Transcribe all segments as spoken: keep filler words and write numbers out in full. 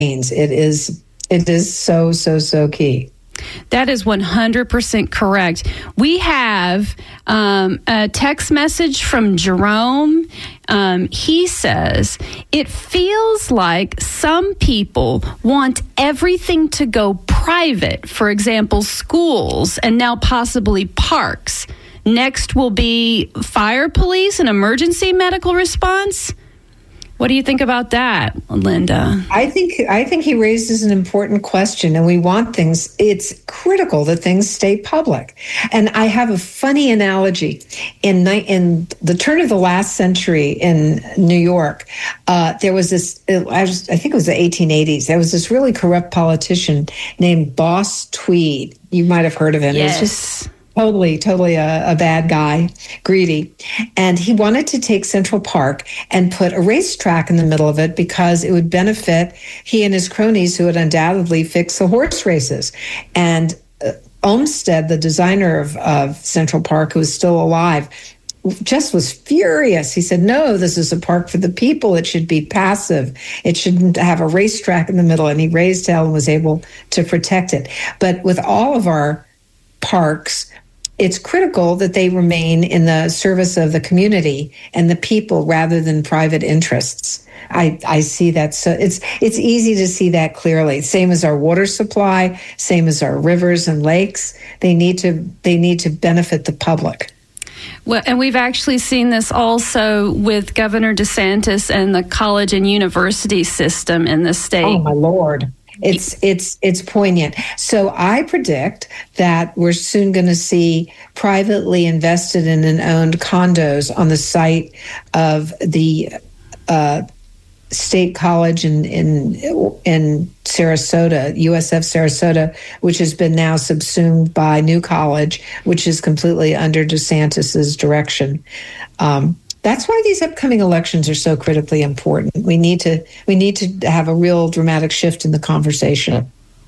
It is, it is so, so, so key. That is one hundred percent correct. We have um, a text message from Jerome. Um, he says, it feels like some people want everything to go private. For example, schools and now possibly parks. Next will be fire, police, and emergency medical response. What do you think about that, Linda? I think I think he raises an important question, and we want things. It's critical that things stay public. And I have a funny analogy. In in the turn of the last century in New York, uh, there was this. I, was, I think it was the eighteen eighties. There was this really corrupt politician named Boss Tweed. You might have heard of him. Yes. It was just Totally, totally a, a bad guy, greedy. And he wanted to take Central Park and put a racetrack in the middle of it because it would benefit he and his cronies who would undoubtedly fix the horse races. And uh, Olmsted, the designer of, of Central Park, who was still alive, just was furious. He said, no, this is a park for the people. It should be passive. It shouldn't have a racetrack in the middle. And he raised hell and was able to protect it. But with all of our parks, it's critical that they remain in the service of the community and the people rather than private interests. I, I see that. So it's it's easy to see that clearly. Same as our water supply, same as our rivers and lakes. They need to they need to benefit the public. Well, and we've actually seen this also with Governor DeSantis and the college and university system in the state. Oh, my Lord. It's it's it's poignant. So I predict that we're soon going to see privately invested in and owned condos on the site of the uh, State College in, in in Sarasota, U S F Sarasota, which has been now subsumed by New College, which is completely under DeSantis's direction. Um, That's why these upcoming elections are so critically important. We need to we need to have a real dramatic shift in the conversation.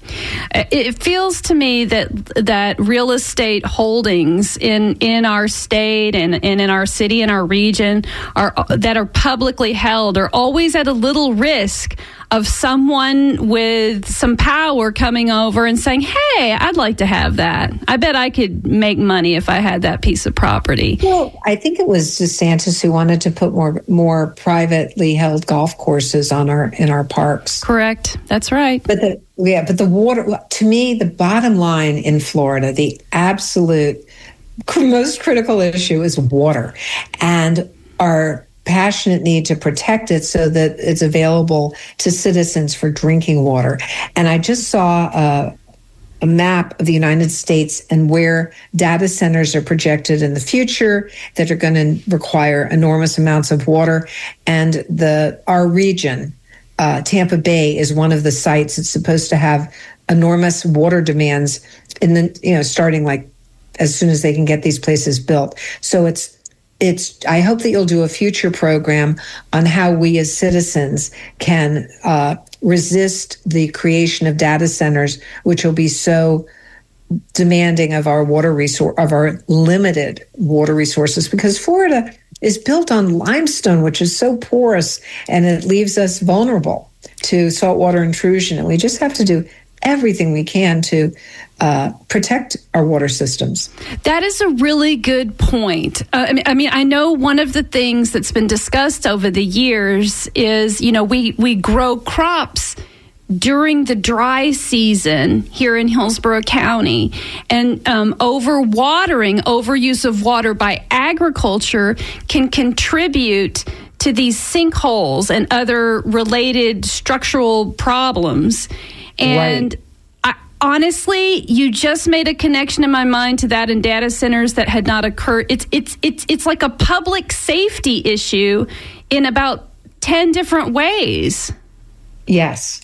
It feels to me that that real estate holdings in, in our state and, and in our city and our region are that are publicly held are always at a little risk of someone with some power coming over and saying, hey, I'd like to have that. I bet I could make money if I had that piece of property. Well, I think it was DeSantis who wanted to put more more privately held golf courses on our in our parks. Correct. That's right. But the yeah, but the water, to me, the bottom line in Florida, the absolute most critical issue is water and our passionate need to protect it so that it's available to citizens for drinking water. And I just saw a, a map of the United States and where data centers are projected in the future that are going to require enormous amounts of water. And the our region, uh, Tampa Bay, is one of the sites that's supposed to have enormous water demands in the, you know, starting like as soon as they can get these places built. So it's It's. I hope that you'll do a future program on how we as citizens can uh, resist the creation of data centers, which will be so demanding of our water resource, of our limited water resources, because Florida is built on limestone, which is so porous, and it leaves us vulnerable to saltwater intrusion. And we just have to do everything we can to uh, protect our water systems. That is a really good point. Uh, I mean, I mean, I know one of the things that's been discussed over the years is, you know, we, we grow crops during the dry season here in Hillsborough County, and um, overwatering, overuse of water by agriculture can contribute to these sinkholes and other related structural problems. And right. I, honestly, you just made a connection in my mind to that in data centers that had not occurred. It's it's it's it's like a public safety issue in about ten different ways. Yes.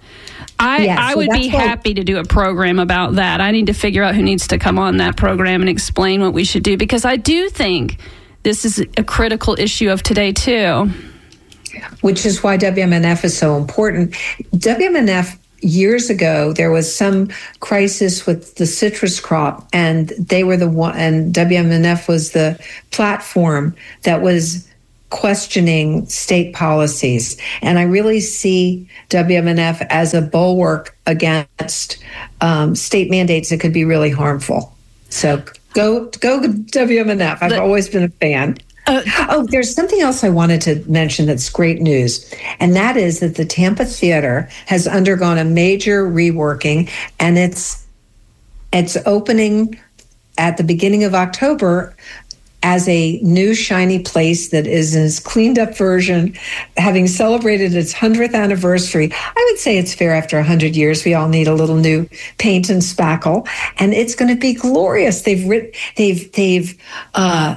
I, yes. I so would be why- happy to do a program about that. I need to figure out who needs to come on that program and explain what we should do, because I do think this is a critical issue of today, too. Which is why W M N F is so important. W M N F, years ago, there was some crisis with the citrus crop, and they were the one, and W M N F was the platform that was questioning state policies. And I really see W M N F as a bulwark against um, state mandates that could be really harmful. So go, go W M N F. I've always been a fan. Uh, oh, there's something else I wanted to mention that's great news, and that is that the Tampa Theater has undergone a major reworking, and it's it's opening at the beginning of October as a new shiny place that is in its cleaned up version, having celebrated its hundredth anniversary. I would say it's fair after one hundred years. We all need a little new paint and spackle, and it's going to be glorious. They've written, they've they've uh,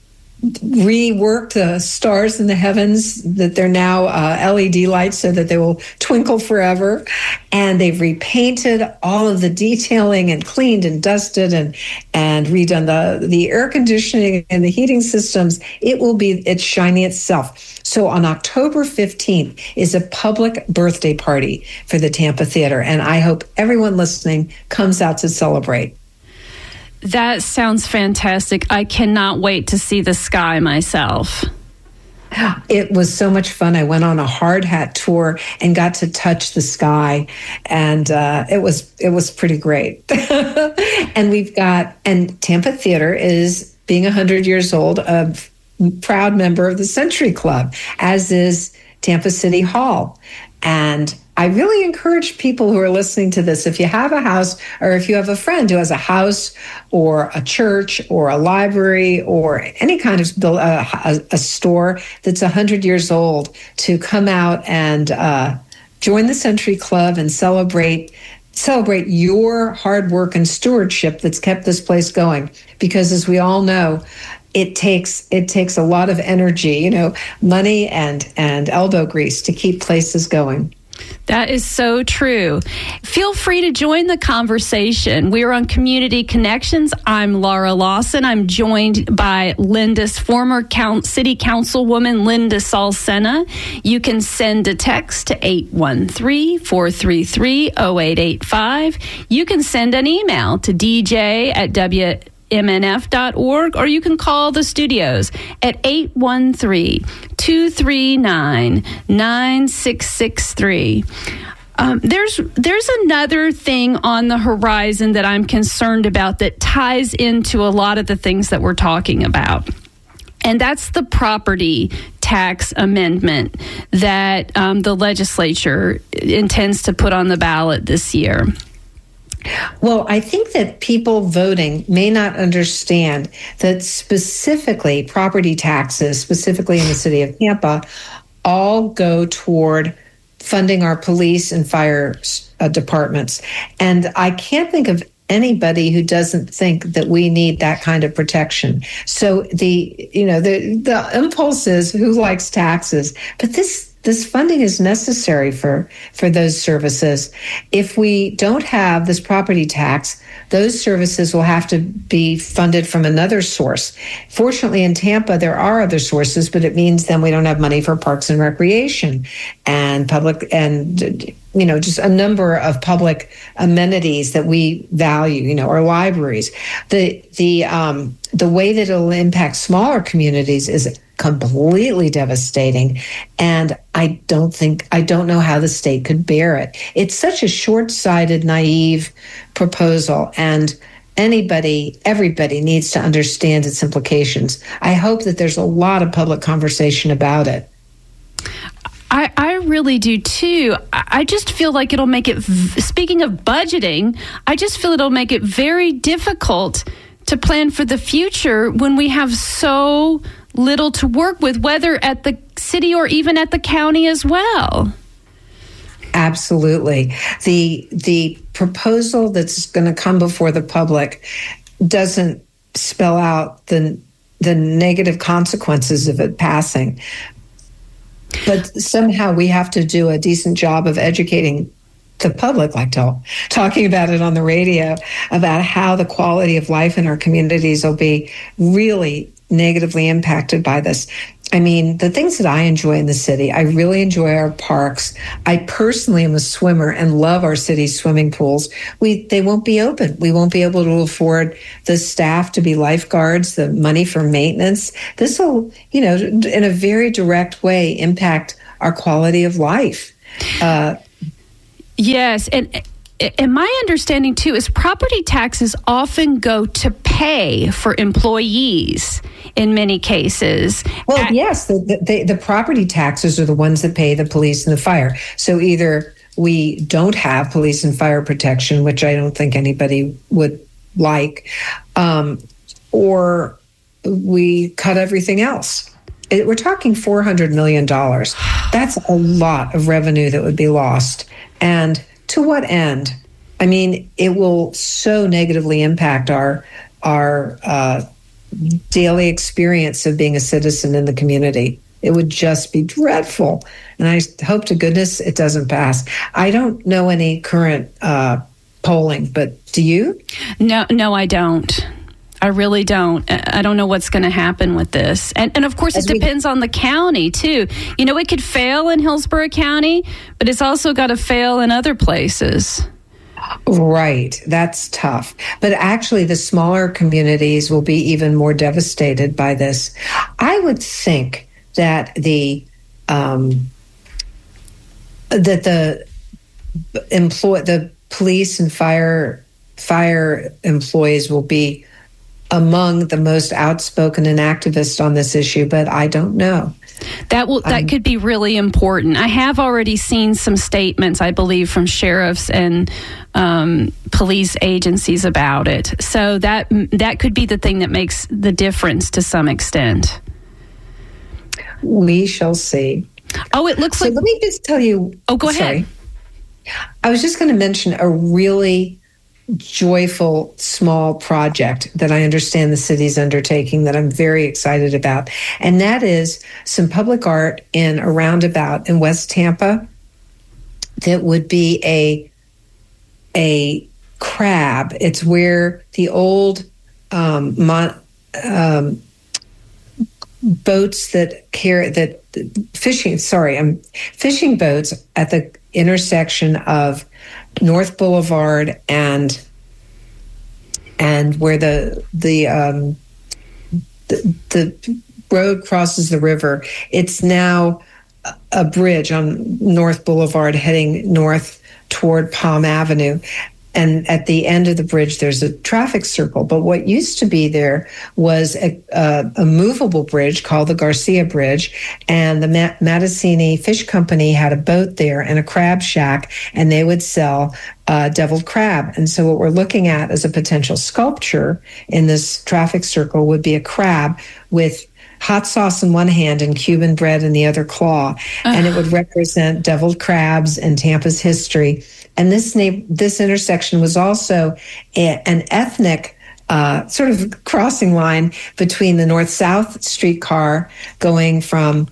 reworked the stars in the heavens, that they're now uh, L E D lights so that they will twinkle forever. And they've repainted all of the detailing and cleaned and dusted and and redone the, the air conditioning and the heating systems. It will be, it's shiny itself. So on October fifteenth is a public birthday party for the Tampa Theater. And I hope everyone listening comes out to celebrate. That sounds fantastic. I cannot wait to see the sky myself. It was so much fun. I went on a hard hat tour and got to touch the sky, and uh, it was it was pretty great. And we've got, and Tampa Theater is being one hundred years old, a proud member of the Century Club, as is Tampa City Hall. And I really encourage people who are listening to this, if you have a house or if you have a friend who has a house or a church or a library or any kind of uh, a, a store that's one hundred years old, to come out and uh, join the Century Club and celebrate celebrate your hard work and stewardship that's kept this place going. Because as we all know, it takes it takes a lot of energy, you know, money and and elbow grease to keep places going. That is so true. Feel free to join the conversation. We are on Community Connections. I'm Laura Lawson. I'm joined by Linda's former count, city councilwoman, Linda Salcena. You can send a text to eight one three, four three three, zero eight eight five. You can send an email to d j at w m n f dot org, or you can call the studios at eight one three, two three nine, nine six six three. Um, there's there's another thing on the horizon that I'm concerned about that ties into a lot of the things that we're talking about. And that's the property tax amendment that um, the legislature intends to put on the ballot this year. Well, I think that people voting may not understand that specifically property taxes, specifically in the city of Tampa, all go toward funding our police and fire uh, departments. And I can't think of anybody who doesn't think that we need that kind of protection. So the, you know, the, the impulse is who likes taxes, but this This funding is necessary for, for those services. If we don't have this property tax, those services will have to be funded from another source. Fortunately, in Tampa, there are other sources, but it means then we don't have money for parks and recreation and public and, you know, just a number of public amenities that we value, you know, our libraries. The, the, um, the way that it'll impact smaller communities is completely devastating. And I don't think, I don't know how the state could bear it. It's such a short-sighted, naive proposal. And anybody, everybody needs to understand its implications. I hope that there's a lot of public conversation about it. I, I really do too. I just feel like it'll make it, speaking of budgeting, I just feel it'll make it very difficult to plan for the future when we have so little to work with, whether at the city or even at the county as well. Absolutely. The the proposal that's going to come before the public doesn't spell out the the negative consequences of it passing. But somehow we have to do a decent job of educating the public, like to, talking about it on the radio, about how the quality of life in our communities will be really negatively impacted by this. I mean, the things that I enjoy in the city, I really enjoy our parks. I personally am a swimmer and love our city's swimming pools. We they won't be open. We won't be able to afford the staff to be lifeguards, the money for maintenance. This will, you know, in a very direct way impact our quality of life. Uh, yes, and and my understanding too is property taxes often go to pay for employees in many cases. Well, At- yes, the, the, the property taxes are the ones that pay the police and the fire. So either we don't have police and fire protection, which I don't think anybody would like, um, or we cut everything else. It, we're talking four hundred million dollars. That's a lot of revenue that would be lost. And to what end? I mean, it will so negatively impact our our uh, daily experience of being a citizen in the community. It would just be dreadful. And I hope to goodness it doesn't pass. I don't know any current uh, polling, but do you? No, no, I don't. I really don't. I don't know what's going to happen with this. And, and of course, it depends on the county, too. You know, it could fail in Hillsborough County, but it's also got to fail in other places. Right. That's tough. But actually, the smaller communities will be even more devastated by this. I would think that the um, that the employ the police and fire fire employees will be among the most outspoken and activist on this issue, but I don't know. That will that um, could be really important. I have already seen some statements, I believe, from sheriffs and um, police agencies about it. So that that could be the thing that makes the difference to some extent. We shall see. Oh, it looks so like. Let me just tell you. Oh, go sorry. ahead. I was just going to mention a really joyful small project that I understand the city's undertaking that I'm very excited about. And that is some public art in a roundabout in West Tampa that would be a a crab. It's where the old um, mon, um, boats that carry that fishing, sorry, I'm fishing boats at the intersection of North Boulevard and and where the the um, the, the road crosses the river. It's now a bridge on North Boulevard heading north toward Palm Avenue. And at the end of the bridge, there's a traffic circle. But what used to be there was a, a, a movable bridge called the Garcia Bridge. And the Mat- Mattasini Fish Company had a boat there and a crab shack, and they would sell uh, deviled crab. And so what we're looking at as a potential sculpture in this traffic circle would be a crab with hot sauce in one hand and Cuban bread in the other claw. Uh-huh. And it would represent deviled crabs and Tampa's history. And this na- this intersection was also a, an ethnic uh, sort of crossing line between the north-south streetcar going from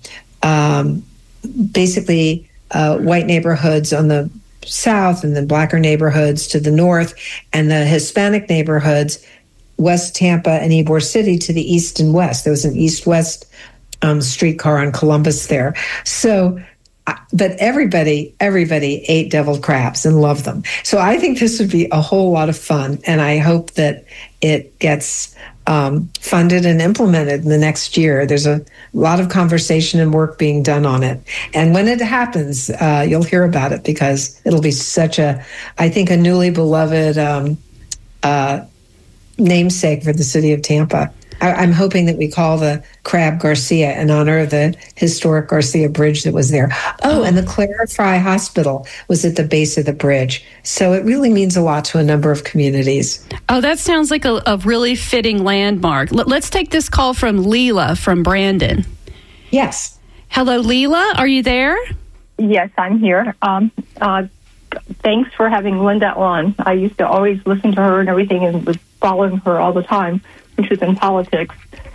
um, basically uh, white neighborhoods on the south and the blacker neighborhoods to the north, and the Hispanic neighborhoods, West Tampa and Ybor City, to the east and west. There was an east-west um, streetcar on Columbus there. So, but everybody, everybody ate deviled crabs and loved them. So I think this would be a whole lot of fun, and I hope that it gets um, funded and implemented in the next year. There's a lot of conversation and work being done on it. And when it happens, uh, you'll hear about it, because it'll be such a, I think, a newly beloved um, uh namesake for the city of Tampa. I, I'm hoping that we call the crab Garcia in honor of the historic Garcia Bridge that was there. Oh, and the Clara Fry Hospital was at the base of the bridge. So it really means a lot to a number of communities. Oh, that sounds like a, a really fitting landmark. L- let's take this call from Leela from Brandon. Yes. Hello, Leela. Are you there? Yes, I'm here. Um, uh, thanks for having Linda on. I used to always listen to her and everything and was following her all the time when she was in politics.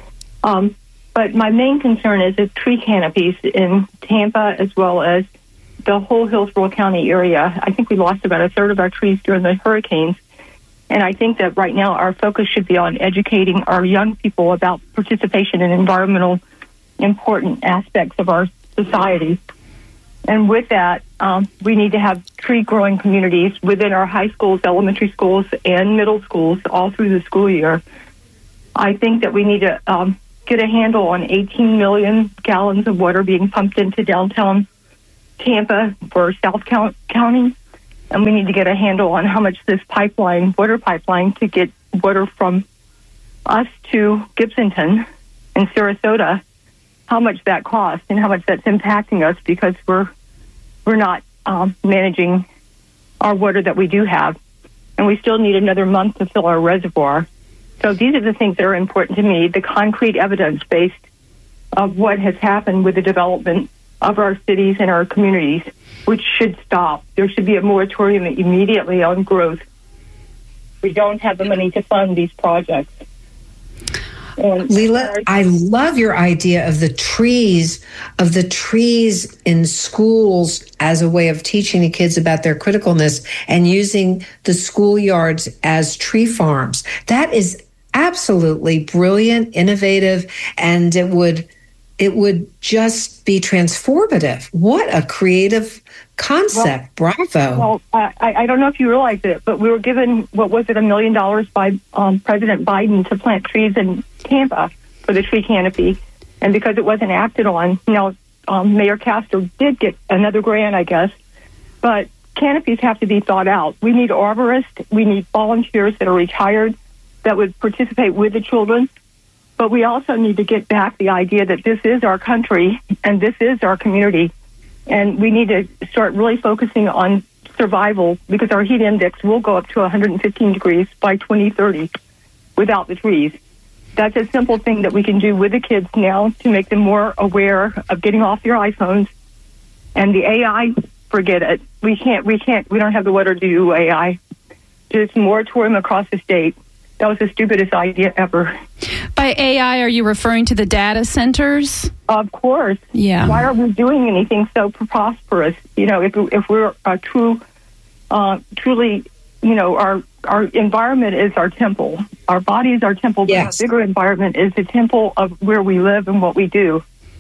Um, but my main concern is the tree canopies in Tampa, as well as the whole Hillsborough County area. I think we lost about a third of our trees during the hurricanes. And I think that right now our focus should be on educating our young people about participation in environmental important aspects of our society. And with that, um, we need to have tree-growing communities within our high schools, elementary schools, and middle schools all through the school year. I think that we need to um, get a handle on eighteen million gallons of water being pumped into downtown Tampa for South County. And we need to get a handle on how much this pipeline, water pipeline, to get water from us to Gibsonton and Sarasota, how much that costs and how much that's impacting us, because we're we're not um, managing our water that we do have. And we still need another month to fill our reservoir. So these are the things that are important to me, the concrete evidence based of what has happened with the development of our cities and our communities, which should stop. There should be a moratorium immediately on growth. We don't have the money to fund these projects. And Leila, I love your idea of the trees, of the trees in schools as a way of teaching the kids about their criticalness and using the schoolyards as tree farms. That is absolutely brilliant, innovative, and it would it would just be transformative. What a creative concept. Well, Bravo. Well, I, I don't know if you realize it, but we were given, what was it, a million dollars by um, President Biden to plant trees in Tampa for the tree canopy. And because it wasn't acted on, you know, um, Mayor Castro did get another grant, I guess. But canopies have to be thought out. We need arborists. We need volunteers that are retired that would participate with the children. But we also need to get back the idea that this is our country and this is our community. And we need to start really focusing on survival, because our heat index will go up to one hundred fifteen degrees by twenty thirty without the trees. That's a simple thing that we can do with the kids now to make them more aware of getting off their iPhones. And the A I, forget it. We can't, we can't, we don't have the water to do A I. Just moratorium across the state. That was the stupidest idea ever. By A I, are you referring to the data centers? Of course. Yeah. Why are we doing anything so prosperous? You know, if if we're a true, uh, truly, you know, our our environment is our temple. Our body is our temple. Yes. But our bigger environment is the temple of where we live and what we do.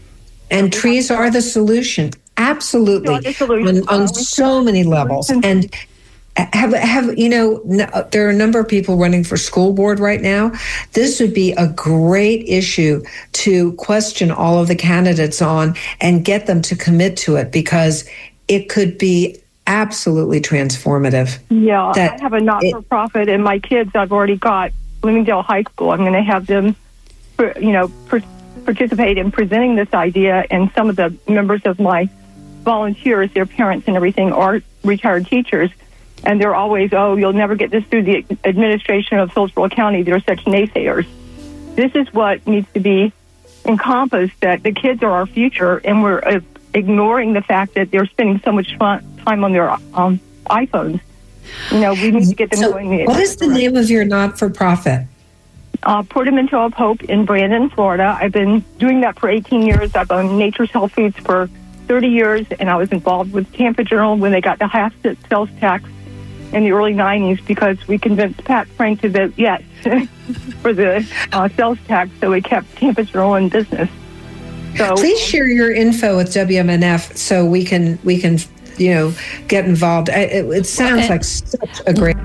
And trees are the solution. Absolutely. Trees are the solution. On, on so many levels. And Have, have you know, there are a number of people running for school board right now. This would be a great issue to question all of the candidates on and get them to commit to it, because it could be absolutely transformative. Yeah, that I have a not-for-profit, it, and my kids, I've already got Bloomingdale High School. I'm going to have them, you know, per, participate in presenting this idea, and some of the members of my volunteers, their parents and everything, are retired teachers. And they're always, oh, you'll never get this through the administration of Phillipsborough County. They're such naysayers. This is what needs to be encompassed, that the kids are our future, and we're uh, ignoring the fact that they're spending so much fun, time on their um, iPhones. You know, we need to get them so going. What is the name of your not-for-profit? Uh, Portamento of Hope in Brandon, Florida. I've been doing that for eighteen years. I've owned Nature's Health Foods for thirty years, and I was involved with Tampa Journal when they got the half sales tax in the early nineties, because we convinced Pat Frank to vote yes for the uh, sales tax, so we kept Tampa Journal in business. So please share your info with W M N F so we can we can you know get involved. It, it sounds like such a great.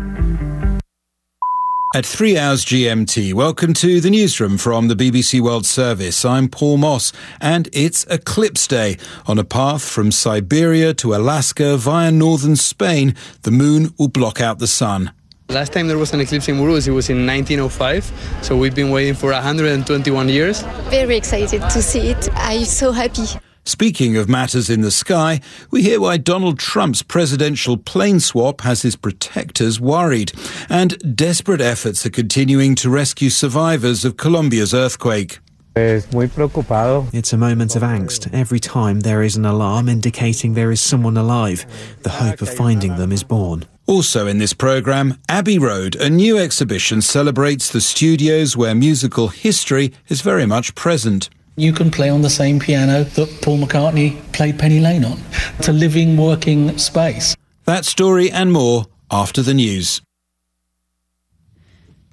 At three hours G M T, welcome to the newsroom from the B B C World Service. I'm Paul Moss, and it's Eclipse Day. On a path from Siberia to Alaska via northern Spain, the moon will block out the sun. Last time there was an eclipse in Urus, it was in nineteen oh five, so we've been waiting for one hundred twenty-one years. Very excited to see it. I'm so happy. Speaking of matters in the sky, we hear why Donald Trump's presidential plane swap has his protectors worried, and desperate efforts are continuing to rescue survivors of Colombia's earthquake. It's a moment of angst every time there is an alarm indicating there is someone alive. The hope of finding them is born. Also in this programme, Abbey Road, a new exhibition, celebrates the studios where musical history is very much present. You can play on the same piano that Paul McCartney played Penny Lane on. It's a living, working space. That story and more after the news.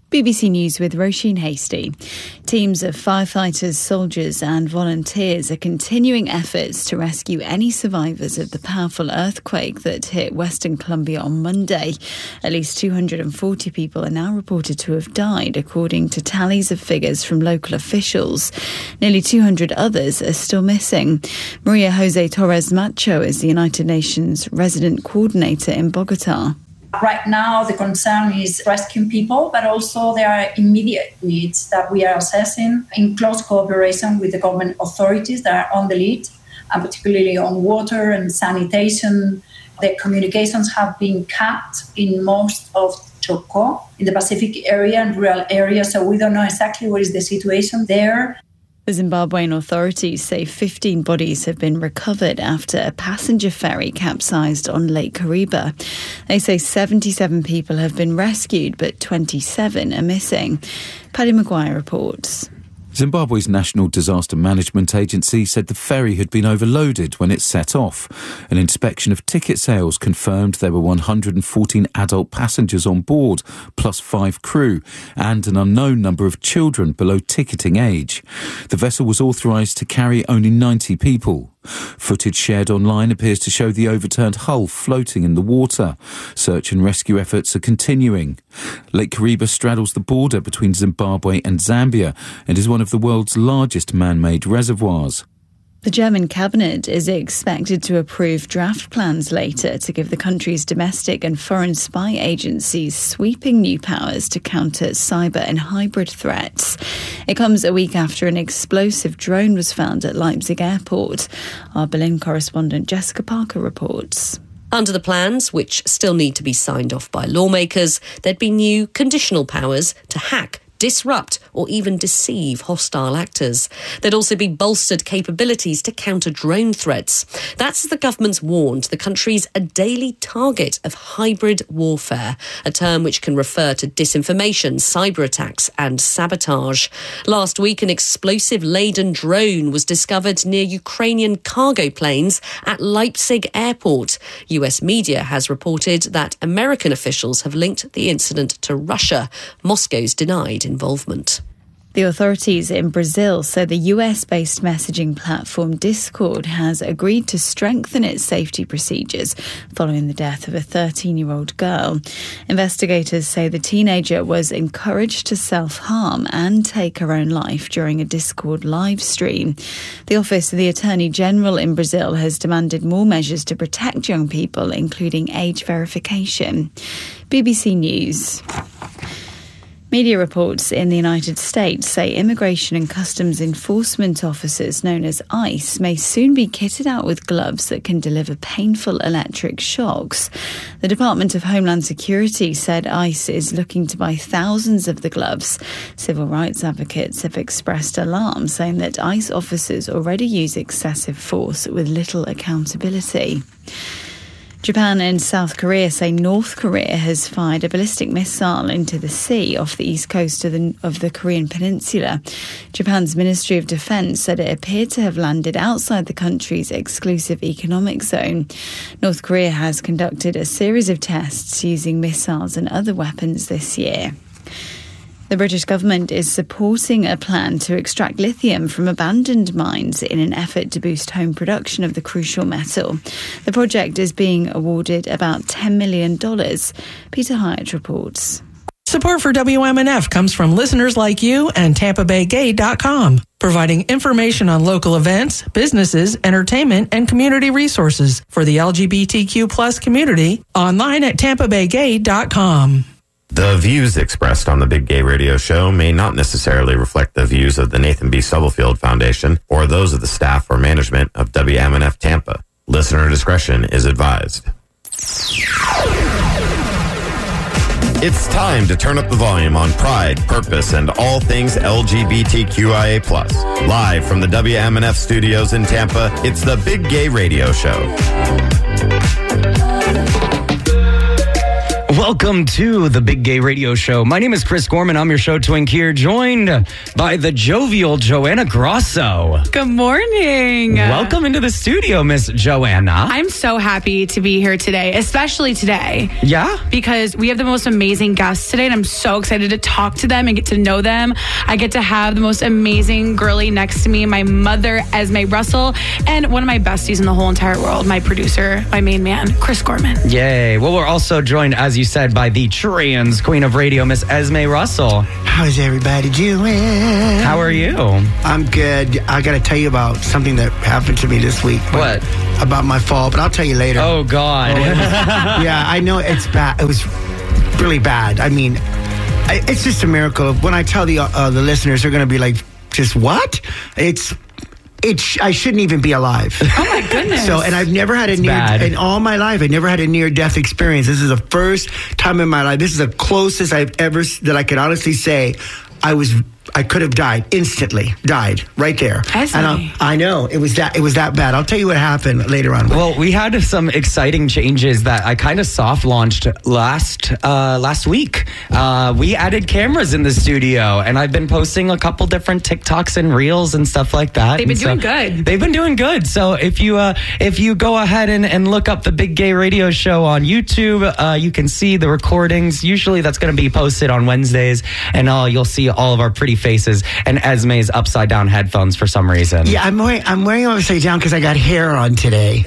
B B C News with Roisin Hasty. Teams of firefighters, soldiers and volunteers are continuing efforts to rescue any survivors of the powerful earthquake that hit Western Colombia on Monday. At least two hundred forty people are now reported to have died, according to tallies of figures from local officials. Nearly two hundred others are still missing. Maria Jose Torres Macho is the United Nations resident coordinator in Bogota. Right now, the concern is rescuing people, but also there are immediate needs that we are assessing in close cooperation with the government authorities that are on the lead, and particularly on water and sanitation. The communications have been cut in most of Chocó, in the Pacific area and rural areas, so we don't know exactly what is the situation there. The Zimbabwean authorities say fifteen bodies have been recovered after a passenger ferry capsized on Lake Kariba. They say seventy-seven people have been rescued, but twenty-seven are missing. Paddy Maguire reports. Zimbabwe's National Disaster Management Agency said the ferry had been overloaded when it set off. An inspection of ticket sales confirmed there were one hundred fourteen adult passengers on board, plus five crew, and an unknown number of children below ticketing age. The vessel was authorised to carry only ninety people. Footage shared online appears to show the overturned hull floating in the water. Search and rescue efforts are continuing. Lake Kariba straddles the border between Zimbabwe and Zambia and is one of the world's largest man-made reservoirs. The German cabinet is expected to approve draft plans later to give the country's domestic and foreign spy agencies sweeping new powers to counter cyber and hybrid threats. It comes a week after an explosive drone was found at Leipzig airport. Our Berlin correspondent Jessica Parker reports. Under the plans, which still need to be signed off by lawmakers, there'd be new conditional powers to hack, disrupt or even deceive hostile actors. There'd also be bolstered capabilities to counter drone threats. That's as the government's warned the country's a daily target of hybrid warfare, a term which can refer to disinformation, cyber attacks and sabotage. Last week, an explosive-laden drone was discovered near Ukrainian cargo planes at Leipzig airport. U S media has reported that American officials have linked the incident to Russia. Moscow's denied involvement. The authorities in Brazil say the U S-based messaging platform Discord has agreed to strengthen its safety procedures following the death of a thirteen-year-old girl. Investigators say the teenager was encouraged to self-harm and take her own life during a Discord live stream. The Office of the Attorney General in Brazil has demanded more measures to protect young people, including age verification. B B C News. Media reports in the United States say Immigration and Customs Enforcement officers known as ICE may soon be kitted out with gloves that can deliver painful electric shocks. The Department of Homeland Security said ICE is looking to buy thousands of the gloves. Civil rights advocates have expressed alarm, saying that ICE officers already use excessive force with little accountability. Japan and South Korea say North Korea has fired a ballistic missile into the sea off the east coast of the, of the Korean peninsula. Japan's Ministry of Defense said it appeared to have landed outside the country's exclusive economic zone. North Korea has conducted a series of tests using missiles and other weapons this year. The British government is supporting a plan to extract lithium from abandoned mines in an effort to boost home production of the crucial metal. The project is being awarded about ten million dollars. Peter Hyatt reports. Support for W M N F comes from listeners like you and Tampa Bay Gay dot com, providing information on local events, businesses, entertainment, and community resources for the L G B T Q plus community online at Tampa Bay Gay dot com. The views expressed on the Big Gay Radio Show may not necessarily reflect the views of the Nathan B. Stubblefield Foundation or those of the staff or management of W M N F Tampa. Listener discretion is advised. It's time to turn up the volume on pride, purpose, and all things L G B T Q I A plus. Live from the W M N F studios in Tampa, it's the Big Gay Radio Show. Welcome to the Big Gay Radio Show. My name is Chris Gorman. I'm your show twink here, joined by the jovial Joanna Grosso. Good morning. Welcome into the studio, Miss Joanna. I'm so happy to be here today, especially today. Yeah? Because we have the most amazing guests today, and I'm so excited to talk to them and get to know them. I get to have the most amazing girlie next to me, my mother, Esme Russell, and one of my besties in the whole entire world, my producer, my main man, Chris Gorman. Yay. Well, we're also joined, as you said, by the trans queen of radio, Miss Esme Russell. How's everybody doing? How are you? I'm good. I got to tell you about something that happened to me this week. What? About my fall, but I'll tell you later. Oh, God. Oh, yeah, I know it's bad. It was really bad. I mean, it's just a miracle. When I tell the uh, the listeners, they're going to be like, just what? It's... It sh- I shouldn't even be alive. Oh my goodness! So, and I've never had a it's near bad. in all my life. I never had a near death experience. This is the first time in my life. This is the closest I've ever that I could honestly say I was. I could have died instantly. Died right there. Esme. And I, I know it was that. It was that bad. I'll tell you what happened later on. Well, we had some exciting changes that I kind of soft launched last uh, last week. Uh, we added cameras in the studio, and I've been posting a couple different TikToks and reels and stuff like that. They've been and doing so, good. They've been doing good. So if you uh, if you go ahead and, and look up the Big Gay Radio Show on YouTube, uh, you can see the recordings. Usually that's going to be posted on Wednesdays, and uh, you'll see all of our pretty faces and Esme's upside down headphones for some reason. Yeah, I'm wearing I'm wearing them upside down because I got hair on today.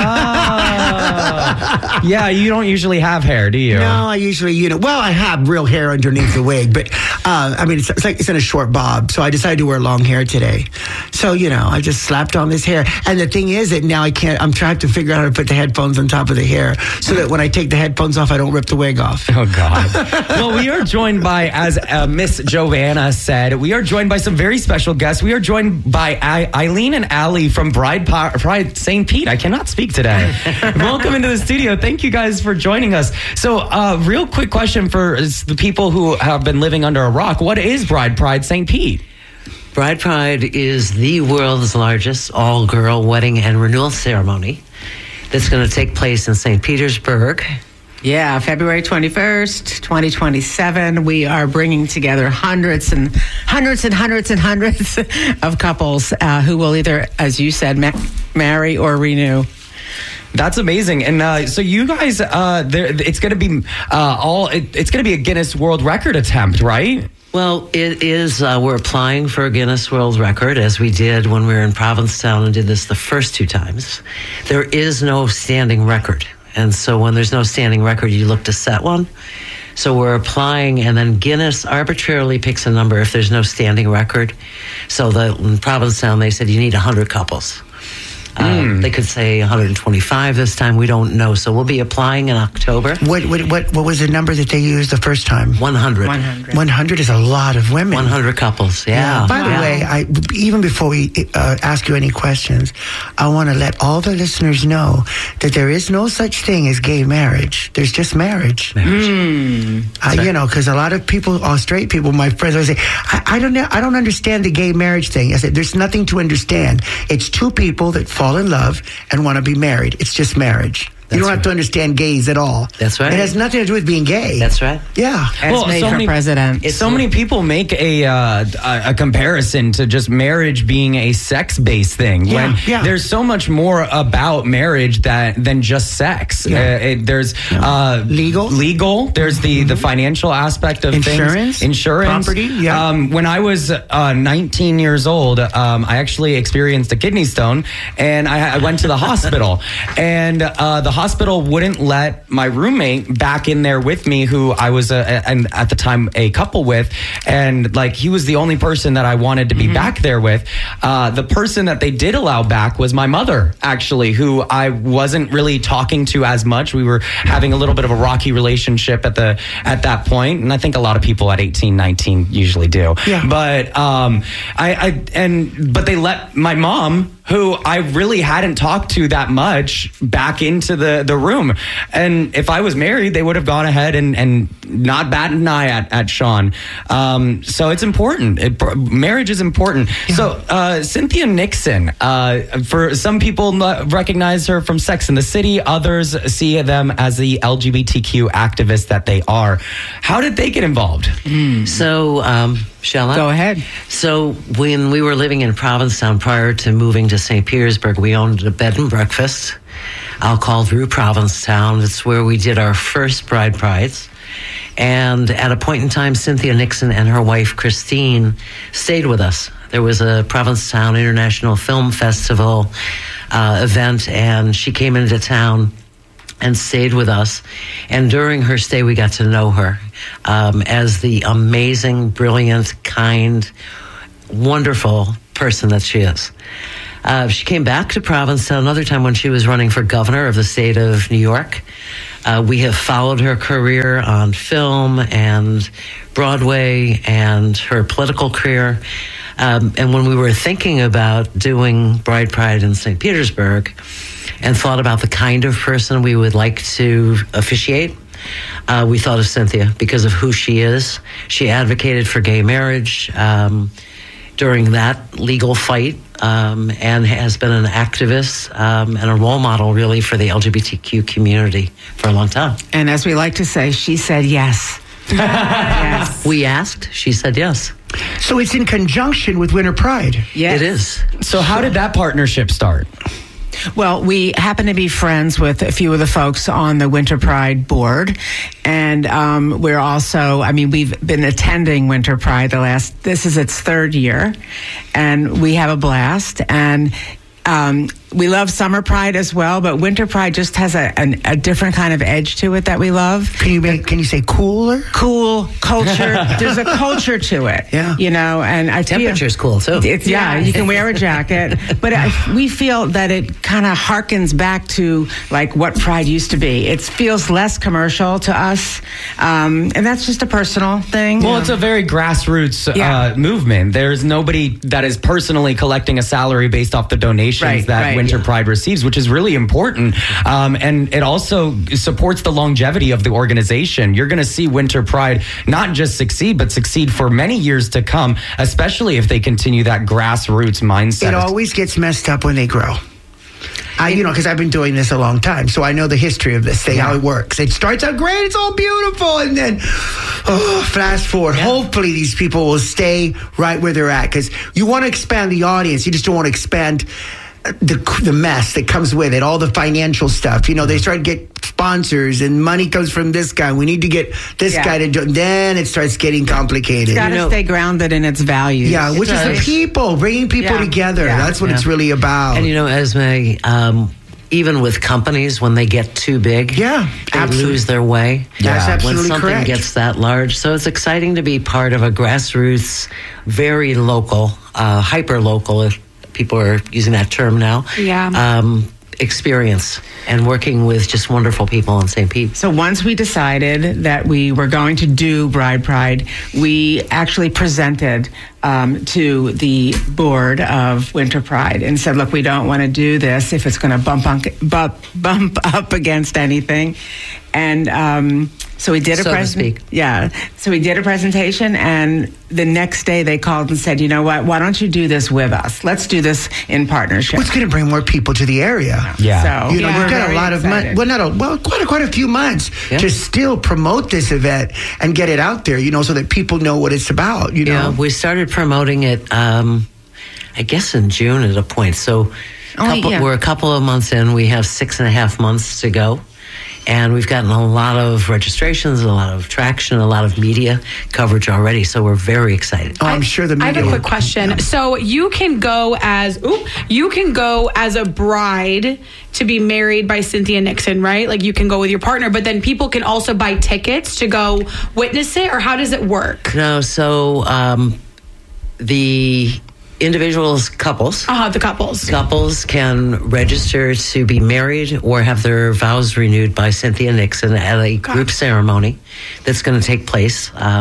Oh. Yeah, you don't usually have hair, do you? No, I usually, you know, well, I have real hair underneath the wig, but uh, I mean, it's, it's like it's in a short bob. So I decided to wear long hair today. So, you know, I just slapped on this hair. And the thing is that now I can't, I'm trying to figure out how to put the headphones on top of the hair so that when I take the headphones off, I don't rip the wig off. Oh, God. Well, we are joined by, as uh, Miss Joanna said, we are joined by some very special guests. We are joined by I- Eileen and Allie from Bride pa- Pride Saint Pete. I cannot speak today. Welcome into the studio. Thank you guys for joining us. So, uh, real quick question for the people who have been living under a rock. What is Bride Pride Saint Pete? Bride Pride is the world's largest all-girl wedding and renewal ceremony that's going to take place in Saint Petersburg. Yeah, February twenty-first, twenty twenty-seven. We are bringing together hundreds and hundreds and hundreds and hundreds of couples uh, who will either, as you said, ma- marry or renew. That's amazing. And uh, so you guys, uh, there, it's going to be uh, all, it, it's going to be a Guinness World Record attempt, right? Well, it is, uh, we're applying for a Guinness World Record, as we did when we were in Provincetown and did this the first two times. There is no standing record. And so when there's no standing record, you look to set one. So we're applying, and then Guinness arbitrarily picks a number if there's no standing record. So the, in Provincetown, they said you need one hundred couples. Mm. Uh, they could say one hundred twenty-five this time. We don't know. So we'll be applying in October. What what what, what was the number that they used the first time? one hundred. one hundred. one hundred is a lot of women. one hundred couples, yeah. yeah. By yeah. the way, I, even before we uh, ask you any questions, I want to let all the listeners know that there is no such thing as gay marriage. There's just marriage. Marriage. Mm. Uh, you know, because a lot of people, all straight people, my friends, always say, I, I don't know, I don't understand the gay marriage thing. I said, there's nothing to understand. It's two people that fall in love and want to be married. It's just marriage. That's you don't right. have to understand gays at all. That's right. It has nothing to do with being gay. That's right. Yeah. Well, made so for many, president. So many people make a, uh, a a comparison to just marriage being a sex-based thing. Yeah, when yeah. there's so much more about marriage that than just sex. Yeah. Uh, it, there's uh, legal, legal. There's the the financial aspect of Insurance, things. Insurance, property. Yeah. Um, when I was uh, nineteen years old, um, I actually experienced a kidney stone, and I, I went to the hospital, and uh, the hospital wouldn't let my roommate back in there with me, who I was a, and at the time a couple with, and like he was the only person that I wanted to be mm-hmm. back there with. Uh, the person that they did allow back was my mother, actually, who I wasn't really talking to as much. We were having a little bit of a rocky relationship at the at that point, and I think a lot of people at eighteen, nineteen usually do. Yeah. But um, I, I and but they let my mom who I really hadn't talked to that much back into the, the room. And if I was married, they would have gone ahead and, and not batted an eye at, at Sean. Um, so it's important. It, marriage is important. Yeah. So uh, Cynthia Nixon, uh, for some people recognize her from Sex and the City. Others see them as the L G B T Q activists that they are. How did they get involved? Mm. So, um, shall I? Go ahead. So when we were living in Provincetown prior to moving to Saint Petersburg, we owned a bed and breakfast. I'll call Rue Provincetown. It's where we did our first Bride Prides. And at a point in time, Cynthia Nixon and her wife, Christine, stayed with us. There was a Provincetown International Film Festival uh, event, and she came into town and stayed with us. And during her stay, we got to know her um, as the amazing, brilliant, kind, wonderful person that she is. Uh, she came back to Provincetown another time when she was running for governor of the state of New York. Uh, we have followed her career on film and Broadway and her political career. Um, and when we were thinking about doing Bride Pride in Saint Petersburg and thought about the kind of person we would like to officiate, uh, we thought of Cynthia because of who she is. She advocated for gay marriage um, during that legal fight um, and has been an activist um, and a role model, really, for the L G B T Q community for a long time. And as we like to say, she said yes. Yes. We asked, she said yes. So it's in conjunction with Winter Pride. Yes. It is. So how did that partnership start? Well, we happen to be friends with a few of the folks on the Winter Pride board. And um, we're also, I mean, we've been attending Winter Pride the last, this is its third year. And we have a blast. And um, we love Summer Pride as well, but Winter Pride just has a, an, a different kind of edge to it that we love. Can you make, can you say cooler? Cool culture. There's a culture to it. Yeah. You know, and I Temperature's feel, cool too. It's, yeah, you can wear a jacket, but I, we feel that it kind of harkens back to like what Pride used to be. It feels less commercial to us, um, and that's just a personal thing. Well, it's a very grassroots Yeah. uh, movement. There's nobody that is personally collecting a salary based off the donations Right, that right. Winter Pride receives, which is really important. Um, and it also supports the longevity of the organization. You're going to see Winter Pride not just succeed, but succeed for many years to come, especially if they continue that grassroots mindset. It always gets messed up when they grow. I, you know, because I've been doing this a long time, so I know the history of this thing, yeah. how it works. It starts out great, it's all beautiful, and then, oh, fast forward. Yeah. Hopefully these people will stay right where they're at, because you want to expand the audience. You just don't want to expand the the mess that comes with it, all the financial stuff. You know, they start to get sponsors, and money comes from this guy. We need to get this Yeah. guy to do it. Then it starts getting complicated. It's got to you know? stay grounded in its values. Yeah, which is the people, bringing people Yeah. together. Yeah. That's what Yeah. it's really about. And you know, Esme, um, even with companies, when they get too big, yeah, they absolutely. lose their way. That's absolutely when something correct. gets that large. So it's exciting to be part of a grassroots, very local, uh, hyper local, if people are using that term now. Yeah. Um, experience and working with just wonderful people in Saint Pete. So once we decided that we were going to do Bride Pride, we actually presented um, to the board of Winter Pride and said, look, we don't want to do this if it's going to bump, on, bump bump up against anything. And um, so we did a So to presentation. speak. Yeah. So we did a presentation, and the next day they called and said, you know what, why don't you do this with us? Let's do this in partnership. What's going to bring more people to the area? Yeah. So, You know, yeah, we've we're got a very lot of months, excited. well, not a, well, quite a, quite a few months Yeah. to still promote this event and get it out there, you know, so that people know what it's about, you know. Yeah, we started promoting it, um, I guess, in June at a point. So Only- couple, yeah. we're a couple of months in. We have six and a half months to go. And we've gotten a lot of registrations, a lot of traction, a lot of media coverage already. So we're very excited. Oh, I'm sure the I media have a quick will- question. So you can go as oop, you can go as a bride to be married by Cynthia Nixon, right? Like you can go with your partner, but then people can also buy tickets to go witness it, or how does it work? No, so um, the individuals, couples, Uh huh. The couples. couples can register to be married or have their vows renewed by Cynthia Nixon at a group ceremony that's going to take place um,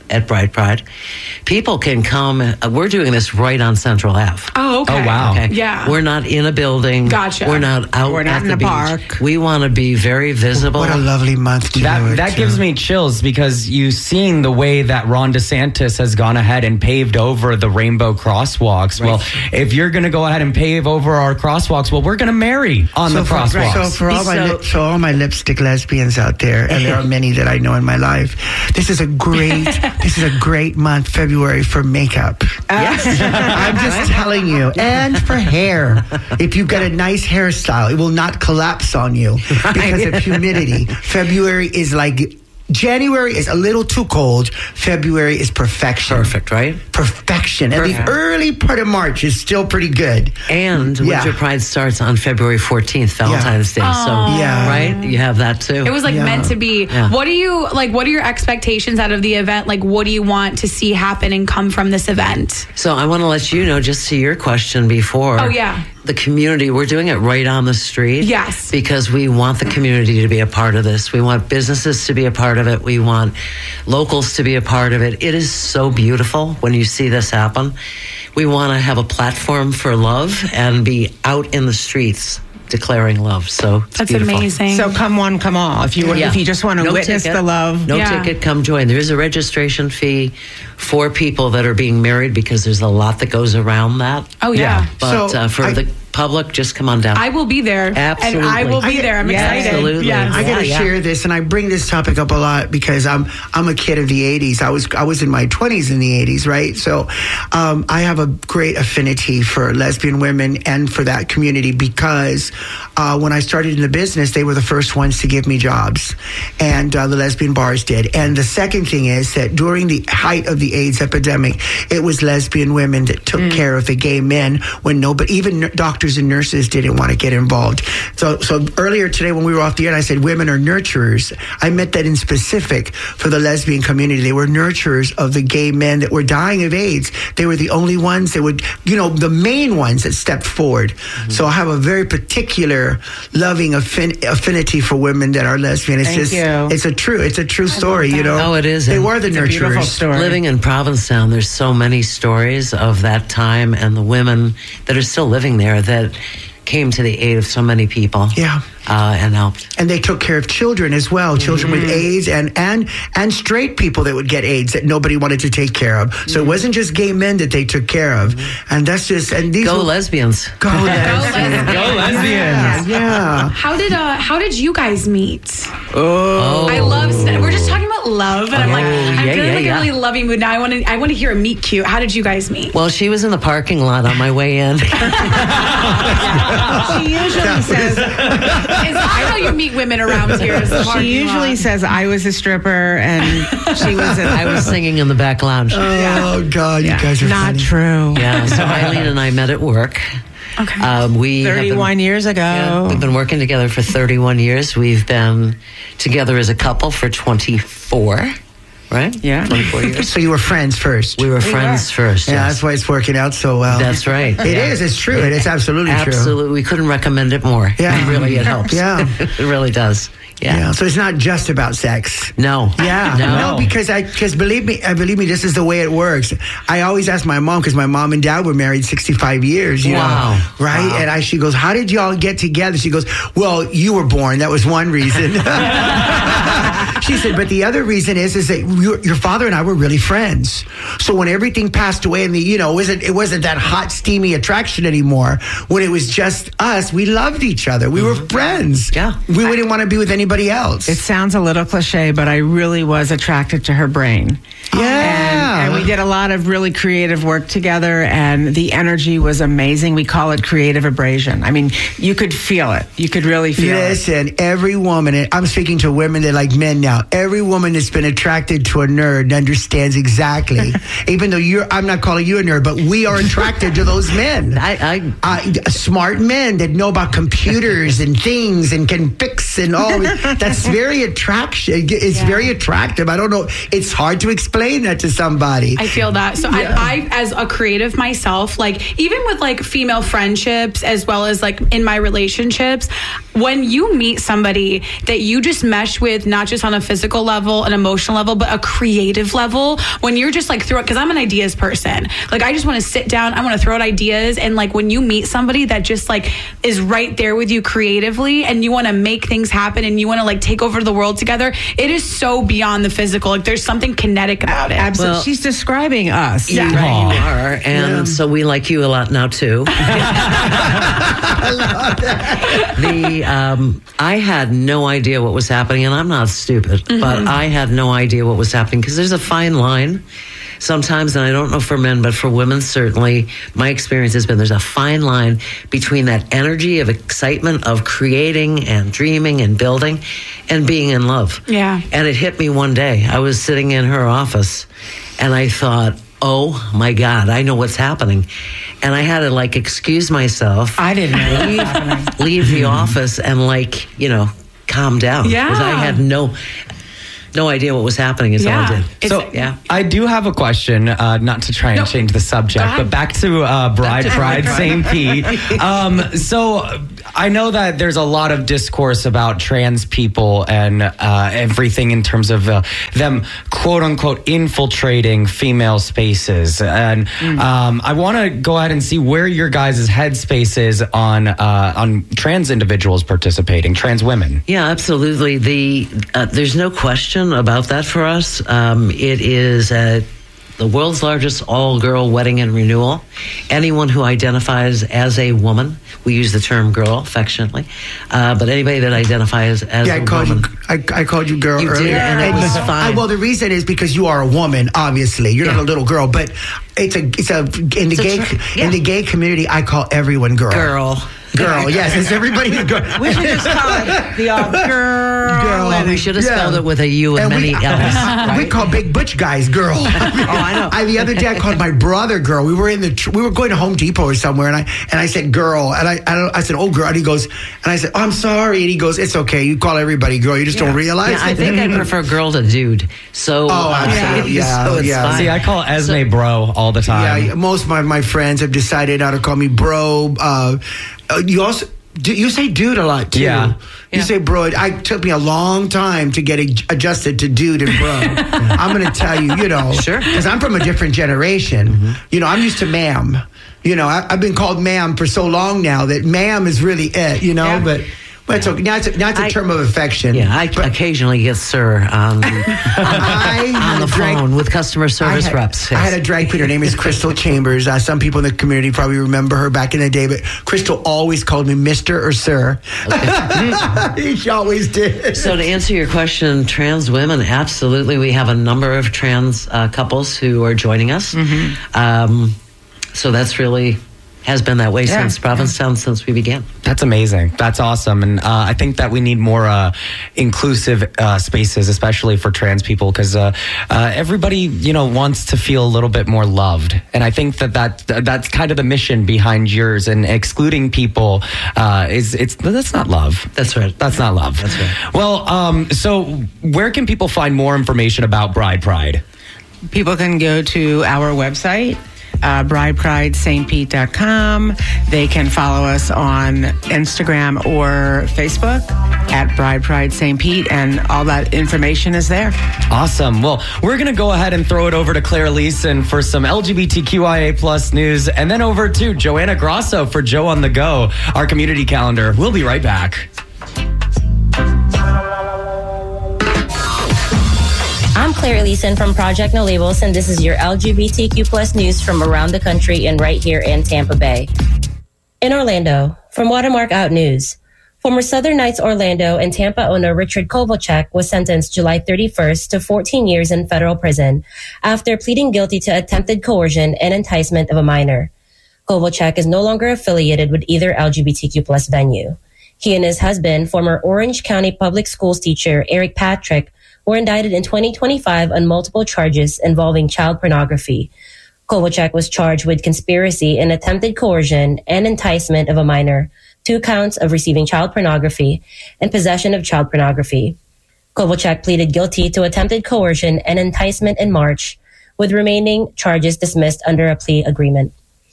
at Bright Pride. People can come. Uh, we're doing this right on Central Ave. Oh, okay. Oh, wow. Okay. Yeah. We're not in a building. Gotcha. We're not out We're not at in the a beach. park. We want to be very visible. What a lovely month to do That it, that too. gives me chills because you've seen the way that Ron DeSantis has gone ahead and paved over the rainbow crosswalks. Right. Well, if you're going to go ahead and pave over our crosswalks, well, we're going to marry on so the for, crosswalks. So for all my So- lip, so all my lipstick lesbians out there, and there are many that I know in my life, this is a great this is a great month, February, for makeup. Yes. I'm just telling you, and for hair. If you've got a nice hairstyle, it will not collapse on you because of humidity. February is like. January is a little too cold. February is perfection. Perfect, right? Perfection. And Perfect. the early part of March is still pretty good. And Yeah. Winter Pride starts on February fourteenth, Valentine's Day. So, Yeah. right? You have that too. It was like Yeah. meant to be. Yeah. What do you like? What are your expectations out of the event? Like, what do you want to see happen and come from this event? So I want to let you know, just to your question before. Oh, yeah. The community, we're doing it right on the street. Yes. Because we want the community to be a part of this. We want businesses to be a part of it. We want locals to be a part of it. It is so beautiful when you see this happen. We want to have a platform for love and be out in the streets declaring love. So it's That's beautiful. amazing. So come one, come all. If you Yeah. if you just want to No witness ticket. the love. No Yeah. ticket, come join. There is a registration fee for people that are being married because there's a lot that goes around that. Oh yeah. But So, uh, for I- the public, just come on down. I will be there. Absolutely. And I will be I- there. I'm yeah, excited. absolutely. Yes. I got to Yeah, yeah. share this, and I bring this topic up a lot because I'm I'm a kid of the eighties. I was I was in my twenties in the eighties, right? So um, I have a great affinity for lesbian women and for that community because uh, when I started in the business, they were the first ones to give me jobs, and uh, the lesbian bars did. And the second thing is that during the height of the AIDS epidemic, it was lesbian women that took care of the gay men when nobody, even n- doctors and nurses, didn't want to get involved. So, so earlier today when we were off the air, I said women are nurturers. I meant that in specific for the lesbian community. They were nurturers of the gay men that were dying of AIDS. They were the only ones that would, you know, the main ones that stepped forward. Mm-hmm. So I have a very particular loving affin- affinity for women that are lesbian. It's Thank just, you. it's a true, it's a true story, you know. Oh, it is. They And were the it's a beautiful nurturers. story. Living in Provincetown, there's so many stories of that time and the women that are still living there that came to the aid of so many people. Yeah. Uh, and helped. And they took care of children as well, children Mm-hmm. with AIDS and, and and straight people that would get AIDS that nobody wanted to take care of. So it wasn't just gay men that they took care of. And that's just and these Go were, lesbians. Go lesbians. Go lesbians. Yeah, yeah. How did uh how did you guys meet? Oh. I love we're just talking about love and I'm like I'm yeah, feeling yeah, like yeah. a really loving mood now. I want to I want to hear a meet cute. How did you guys meet? Well, she was in the parking lot on my way in. She usually says Is that how you meet women around here? Is the she parking usually lot? says I was a stripper and she was in, I was singing in the back lounge. Oh God, you guys are not funny. true. Yeah, so Eileen and I met at work. Okay. Um, we have been- thirty-one years ago. Yeah, we've been working together for thirty-one years. We've been together as a couple for twenty-four, right? Yeah. twenty-four years. So you were friends first. We were friends first. Yeah, yes. that's why it's working out so well. That's right. It is. Yeah. It's true. It is absolutely true. Absolutely. We couldn't recommend it more. Yeah. It really, it helps. Yeah. It really does. Yeah. Yeah. So it's not just about sex. No. Yeah, No. no, because I, because believe me, I believe me, this is the way it works. I always ask my mom because my mom and dad were married sixty-five years. You Wow. know, right? Wow. And I, she goes, "How did y'all get together?" She goes, "Well, you were born. That was one reason." She said, "But the other reason is, is that your, your father and I were really friends. So when everything passed away, and the, you know, it wasn't it wasn't that hot, steamy attraction anymore. When it was just us, we loved each other. We Mm-hmm. were friends. Yeah. we wouldn't want to be with anybody else." It sounds a little cliche, but I really was attracted to her brain. Yeah. And, and we did a lot of really creative work together, and the energy was amazing. We call it creative abrasion. I mean, you could feel it. You could really feel it. Listen, every woman, and I'm speaking to women that like men now, every woman that's been attracted to a nerd understands exactly, even though you're, I'm not calling you a nerd, but we are attracted to those men. I, I uh, smart men that know about computers and things and can fix and all. That's very attraction. It's Yeah. very attractive. I don't know. It's hard to explain that to somebody. I feel that. So Yeah. I, I, as a creative myself, like even with like female friendships as well as like in my relationships, when you meet somebody that you just mesh with, not just on a physical level, an emotional level, but a creative level, when you're just like throw it, because I'm an ideas person. Like, I just want to sit down, I want to throw out ideas. And like, when you meet somebody that just like is right there with you creatively and you want to make things happen and you want to like take over the world together, it is so beyond the physical. Like, there's something kinetic about it. Absolutely. Well, she's describing us. Yeah, Right. you are. And Yeah. so we like you a lot now, too. I love that. The, um, I had no idea what was happening, and I'm not stupid, Mm-hmm. but I had no idea what was happening because there's a fine line sometimes, and I don't know for men, but for women, certainly, my experience has been there's a fine line between that energy of excitement of creating and dreaming and building and being in love. Yeah. And it hit me one day. I was sitting in her office, and I thought, oh my God, I know what's happening. And I had to like excuse myself. I didn't know what was leave, happening. leave the office and like, you know, calm down. Yeah. Because I had no no idea what was happening until Yeah. I did. It's- So yeah. I do have a question, uh, not to try and No. change the subject, Go ahead. but back to uh, Bride to Pride Bride Saint Pete. Um, so I know that there's a lot of discourse about trans people and uh, everything in terms of uh, them, quote unquote, infiltrating female spaces. And um, I want to go ahead and see where your guys' headspace is on uh, on trans individuals participating, trans women. Yeah, absolutely. The uh, there's no question about that for us. Um, it is uh, the world's largest all-girl wedding and renewal. Anyone who identifies as a woman, we use the term girl affectionately, uh, but anybody that identifies as Yeah, I a called woman. you. I, I called you girl You did, earlier, and it was I- fine. well, the reason is because you are a woman. Obviously, you're not Yeah. a little girl, but it's a it's a in the It's a gay tr- yeah. in the gay community. I call everyone girl. Girl. Girl. Yes, it's everybody's girl. We should just call it the uh, girl. Girl. Well, we should have Yeah. spelled it with a U and, And many we, L's. Right? we call big butch guys girl. oh, I know. I, the other day, I called my brother girl. We were in the tr- we were going to Home Depot or somewhere, and I and I said girl, and I I, don't, I said oh girl, and he goes, and I said oh, I'm sorry, and he goes, it's okay. You call everybody girl. You just don't realize. Yeah, I it. think I prefer girl to dude. So, Oh, absolutely. Yeah, so it's yeah. fine. See, I call Esme bro all the time. Yeah, most of my, my friends have decided now to call me bro. Uh, uh, you also do, you say dude a lot too. Yeah. You Yeah. say bro. I took me a long time to get ad- adjusted to dude and bro. I'm going to tell you, you know, Sure. because I'm from a different generation. You know, I'm used to ma'am. You know, I, I've been called ma'am for so long now that ma'am is really it. You know, Yeah. but. But it's okay. Now it's a, now it's a I- term of affection. Yeah, I occasionally get sir on, I on had the a drag- phone with customer service I had, reps. I yes. had a drag queen. Her name is Crystal Chambers. Uh, some people in the community probably remember her back in the day, but Crystal always called me Mister or Sir. she always did. So to answer your question, trans women, absolutely. We have a number of trans uh, couples who are joining us. Um, so that's really has been that way Yeah. since Provincetown, since we began. That's amazing. That's awesome. And uh, I think that we need more uh, inclusive uh, spaces, especially for trans people, because uh, uh, everybody, you know, wants to feel a little bit more loved. And I think that, that that's kind of the mission behind yours. And excluding people uh, is it's that's not love. That's right. That's not love. That's right. Well, um, so where can people find more information about Bride Pride? People can go to our website, uh, bride pride saint pete dot com. They can follow us on Instagram or Facebook at Bride Pride Saint Pete, and all that information is there. Awesome. Well, we're going to go ahead and throw it over to Claire Leeson for some L G B T Q I A plus news, and then over to Joanna Grosso for Joe on the Go, our community calendar. We'll be right back. I'm Claire Leeson from Project No Labels, and this is your L G B T Q plus news from around the country and right here in Tampa Bay. In Orlando, from Watermark Out News, former Southern Knights Orlando and Tampa owner Richard Kovalchuk was sentenced July thirty-first to fourteen years in federal prison after pleading guilty to attempted coercion and enticement of a minor. Kovalchuk is no longer affiliated with either L G B T Q plus venue. He and his husband, former Orange County Public Schools teacher Eric Patrick, were indicted in twenty twenty-five on multiple charges involving child pornography. Kovalchuk was charged with conspiracy and attempted coercion and enticement of a minor, two counts of receiving child pornography, and possession of child pornography. Kovalchuk pleaded guilty to attempted coercion and enticement in March, with remaining charges dismissed under a plea agreement.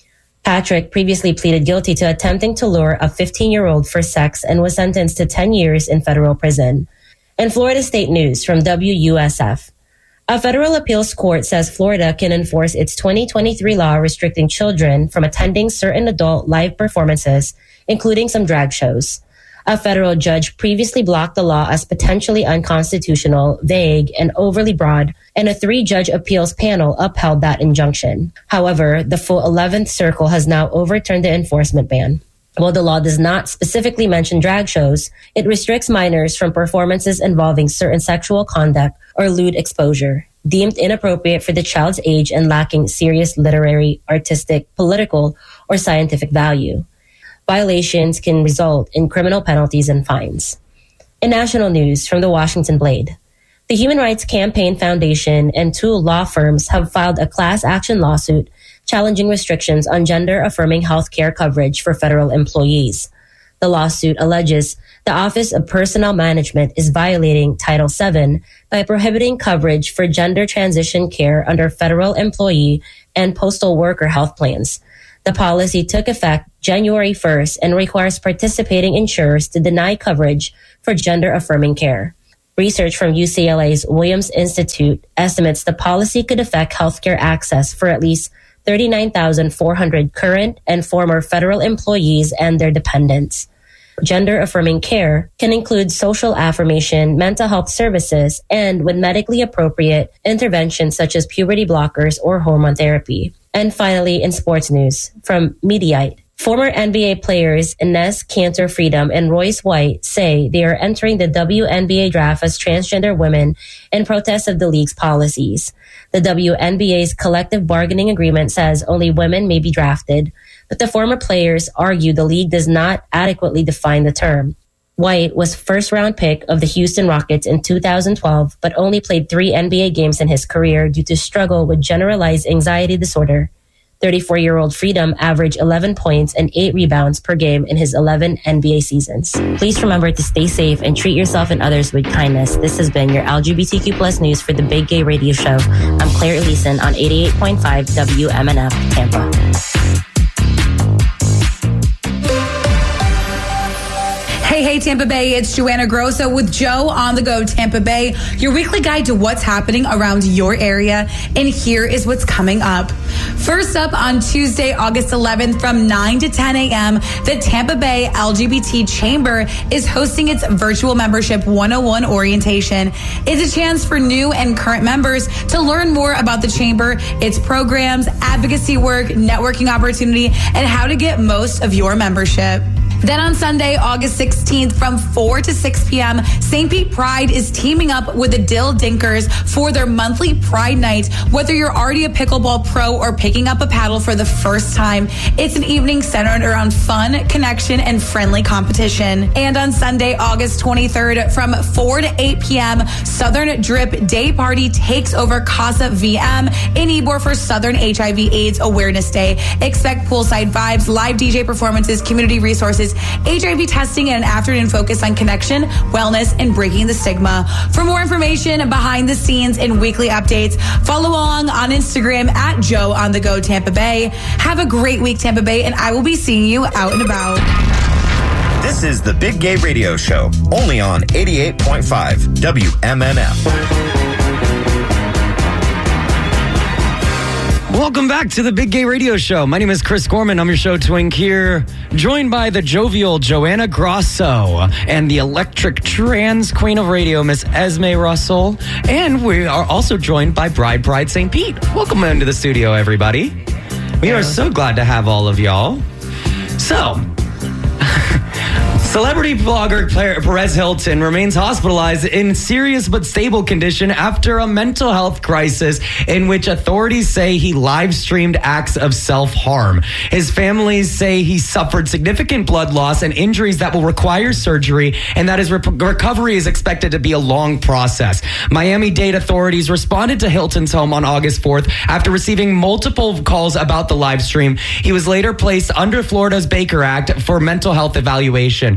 Patrick previously pleaded guilty to attempting to lure a fifteen-year-old for sex and was sentenced to ten years in federal prison. In Florida State News from W U S F, a federal appeals court says Florida can enforce its twenty twenty-three law restricting children from attending certain adult live performances, including some drag shows. A federal judge previously blocked the law as potentially unconstitutional, vague, and overly broad, and a three-judge appeals panel upheld that injunction. However, the full eleventh Circle has now overturned the enforcement ban. While the law does not specifically mention drag shows, it restricts minors from performances involving certain sexual conduct or lewd exposure, deemed inappropriate for the child's age and lacking serious literary, artistic, political, or scientific value. Violations can result in criminal penalties and fines. In national news from the Washington Blade, the Human Rights Campaign Foundation and two law firms have filed a class action lawsuit challenging restrictions on gender-affirming health care coverage for federal employees. The lawsuit alleges the Office of Personnel Management is violating Title seven by prohibiting coverage for gender transition care under federal employee and postal worker health plans. The policy took effect January first and requires participating insurers to deny coverage for gender-affirming care. Research from U C L A's Williams Institute estimates the policy could affect healthcare access for at least thirty-nine thousand four hundred current and former federal employees and their dependents. Gender-affirming care can include social affirmation, mental health services, and, when medically appropriate, interventions such as puberty blockers or hormone therapy. And finally, in sports news, from Mediaite, former N B A players Enes Kanter Freedom and Royce White say they are entering the W N B A draft as transgender women in protest of the league's policies. The W N B A's collective bargaining agreement says only women may be drafted, but the former players argue the league does not adequately define the term. White was first-round pick of the Houston Rockets in two thousand twelve, but only played three N B A games in his career due to struggle with generalized anxiety disorder. thirty-four-year-old Freedom averaged eleven points and eight rebounds per game in his eleven N B A seasons. Please remember to stay safe and treat yourself and others with kindness. This has been your L G B T Q plus news for the Big Gay Radio Show. I'm Claire Elison on eighty-eight point five W M N F Tampa. Hey, hey, Tampa Bay, it's Joanna Grosso with Joe on the Go Tampa Bay, your weekly guide to what's happening around your area. And here is what's coming up. First up on Tuesday, August eleventh from nine to ten a.m., the Tampa Bay L G B T Chamber is hosting its virtual membership one oh one orientation. It's a chance for new and current members to learn more about the Chamber, its programs, advocacy work, networking opportunity, and how to get most of your membership. Then on Sunday, August sixteenth from four to six p.m., Saint Pete Pride is teaming up with the Dill Dinkers for their monthly Pride Night. Whether you're already a pickleball pro or picking up a paddle for the first time, it's an evening centered around fun, connection, and friendly competition. And on Sunday, August twenty-third from four to eight p.m., Southern Drip Day Party takes over Casa V M in Ybor for Southern H I V AIDS Awareness Day. Expect poolside vibes, live D J performances, community resources, H I V testing, and an afternoon focus on connection, wellness, and breaking the stigma. For more information, behind the scenes, and weekly updates, follow along on Instagram at Joe on the Go Tampa Bay. Have a great week, Tampa Bay, and I will be seeing you out and about. This is the Big Gay Radio Show, only on eighty-eight point five W M N F. Welcome back to the Big Gay Radio Show. My name is Chris Gorman. I'm your show twink here, joined by the jovial Joanna Grosso and the electric trans queen of radio, Miss Esme Russell. And we are also joined by Bride Pride Saint Pete. Welcome into the studio, everybody. We are so glad to have all of y'all. So, celebrity blogger Perez Hilton remains hospitalized in serious but stable condition after a mental health crisis in which authorities say he live-streamed acts of self-harm. His family say he suffered significant blood loss and injuries that will require surgery, and that his re- recovery is expected to be a long process. Miami-Dade authorities responded to Hilton's home on August fourth after receiving multiple calls about the live stream. He was later placed under Florida's Baker Act for mental health evaluation.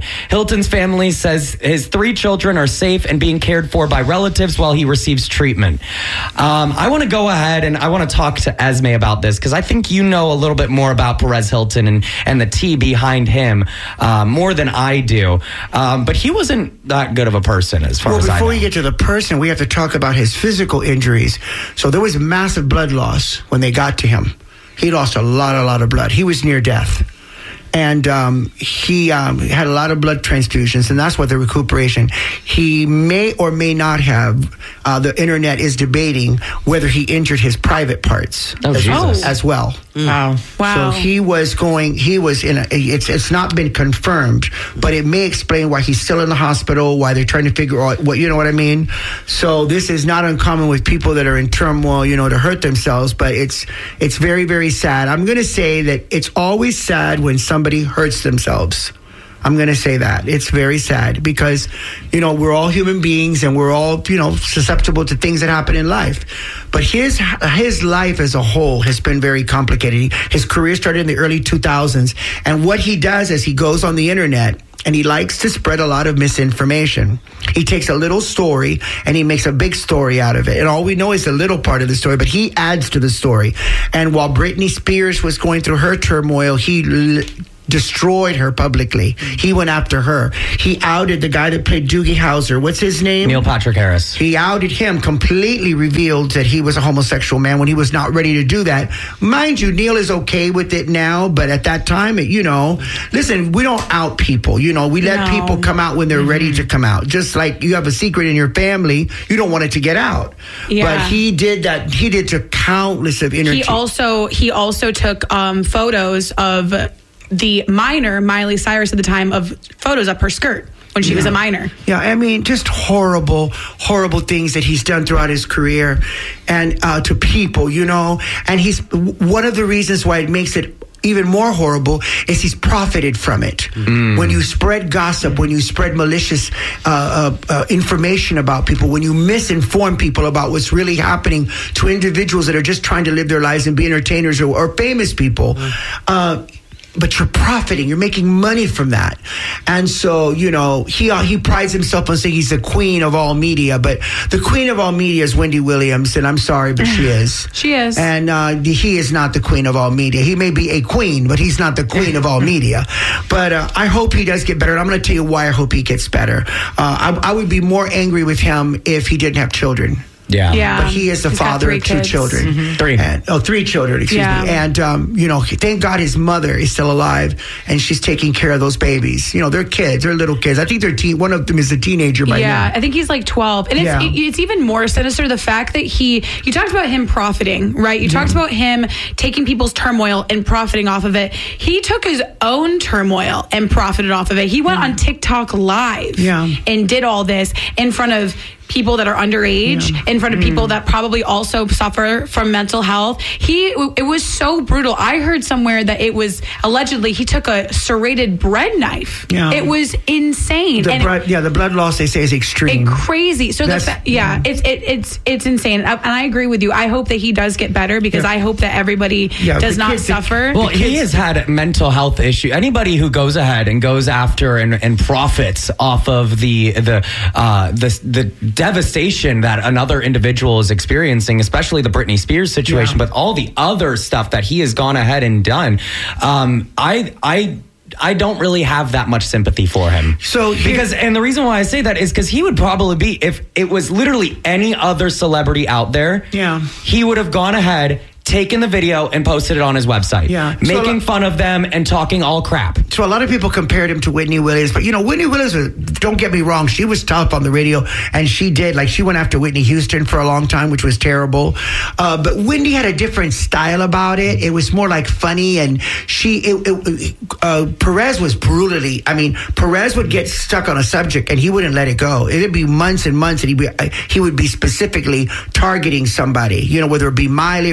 Hilton's family says his three children are safe and being cared for by relatives while he receives treatment. Um, I want to go ahead and I want to talk to Esme about this because I think you know a little bit more about Perez Hilton and, and the tea behind him uh, more than I do. Um, but he wasn't that good of a person as far well, as I know. Before we get to the person, we have to talk about his physical injuries. So there was massive blood loss when they got to him. He lost a lot, a lot of blood. He was near death. And um, he um, had a lot of blood transfusions, and that's what the recuperation. He may or may not have. Uh, the internet is debating whether he injured his private parts oh, as, Jesus. as well. Wow! Wow! So he was going. He was in. A, it's it's not been confirmed, but it may explain why he's still in the hospital. Why they're trying to figure out what you know what I mean. So this is not uncommon with people that are in turmoil, you know, to hurt themselves. But it's it's very very sad. I'm going to say that it's always sad when somebody hurts themselves. I'm going to say that. It's very sad because, you know, we're all human beings and we're all, you know, susceptible to things that happen in life. But his his life as a whole has been very complicated. His career started in the early two thousands. And what he does is he goes on the internet and he likes to spread a lot of misinformation. He takes a little story and he makes a big story out of it. And all we know is the little part of the story, but he adds to the story. And while Britney Spears was going through her turmoil, he l- destroyed her publicly. He went after her. He outed the guy that played Doogie Howser. What's his name? Neil Patrick Harris. He outed him, completely revealed that he was a homosexual man when he was not ready to do that. Mind you, Neil is okay with it now, but at that time, it, you know, listen, we don't out people. You know, we let No. people come out when they're mm-hmm. ready to come out. Just like you have a secret in your family, you don't want it to get out. Yeah. But he did that. He did to countless of interviews. He also he also took um, photos of the minor Miley Cyrus at the time, of photos up her skirt when she yeah. was a minor. Yeah, I mean, just horrible, horrible things that he's done throughout his career and uh, to people, you know. And he's one of the reasons why it makes it even more horrible is he's profited from it. Mm. When you spread gossip, when you spread malicious uh, uh, uh, information about people, when you misinform people about what's really happening to individuals that are just trying to live their lives and be entertainers or, or famous people, mm. uh, but you're profiting, you're making money from that. And so, you know, he uh, he prides himself on saying he's the queen of all media, but the queen of all media is Wendy Williams, and I'm sorry, but she is. She is. And uh, he is not the queen of all media. He may be a queen, but he's not the queen of all media. But uh, I hope he does get better, and I'm going to tell you why I hope he gets better. Uh, I, I would be more angry with him if he didn't have children. Yeah. yeah. But he is the He's father of two kids. children. Mm-hmm. Three. And, oh, three children, excuse yeah. me. And, um, you know, thank God his mother is still alive and she's taking care of those babies. You know, they're kids, they're little kids. I think they're teen. One of them is a teenager by yeah, now. Yeah, I think he's like twelve. And it's, Yeah. it, it's even more sinister, the fact that he, you talked about him profiting, right? You talked about him taking people's turmoil and profiting off of it. He took his own turmoil and profited off of it. He went on TikTok Live Yeah. and did all this in front of people that are underage, Yeah. in front of people Mm. that probably also suffer from mental health. He, it was so brutal. I heard somewhere that it was allegedly he took a serrated bread knife. Yeah. It was insane. The And blood, yeah, the blood loss, they say, is extreme. it, crazy. So the That's- fa- yeah, it's it, it's it's insane. And I agree with you. I hope that he does get better because Yeah. I hope that everybody Yeah, does the not kids- the- suffer. Well, he has had mental health issue. Anybody who goes ahead and goes after and, and profits off of the the uh, the the devastation that another individual is experiencing, especially the Britney Spears situation, Yeah. but all the other stuff that he has gone ahead and done, um, I I. I don't really have that much sympathy for him. So here- because, and the reason why I say that is because he would probably be, if it was literally any other celebrity out there, Yeah. he would have gone ahead, taken the video and posted it on his website. Yeah. So Making lo- fun of them and talking all crap. So a lot of people compared him to Whitney Williams, but you know, Whitney Williams, was, don't get me wrong, she was tough on the radio, and she did, like she went after Whitney Houston for a long time, which was terrible. Uh, but Whitney had a different style about it. It was more like funny, and she, it, it, uh, Perez was brutally, I mean, Perez would get stuck on a subject and he wouldn't let it go. It'd be months and months, and he'd be, uh, he would be specifically targeting somebody, you know, whether it be Miley or anybody